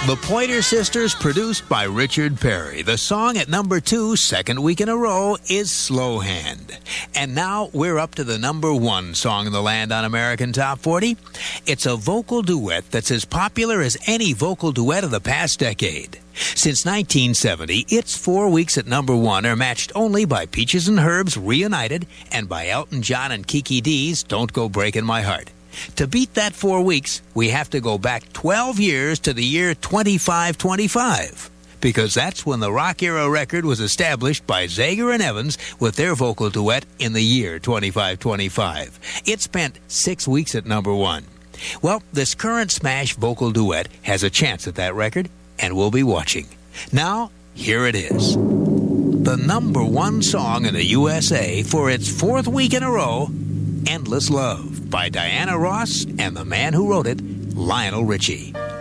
The Pointer Sisters, produced by Richard Perry. The song at number 2, second week in a row, is Slow Hand. And now we're up to the number 1 song in the land on American Top 40. It's a vocal duet that's as popular as any vocal duet of the past decade. Since 1970, its 4 weeks at number 1 are matched only by Peaches and Herb's Reunited and by Elton John and Kiki D's Don't Go Breaking My Heart. To beat that 4 weeks, we have to go back 12 years to the year 2525, because that's when the rock era record was established by Zager and Evans with their vocal duet in the year 2525. It spent 6 weeks at number 1. Well, this current smash vocal duet has a chance at that record, and we'll be watching. Now, here it is. The number 1 song in the USA for its 4th week in a row, Endless Love by Diana Ross and the man who wrote it, Lionel Richie.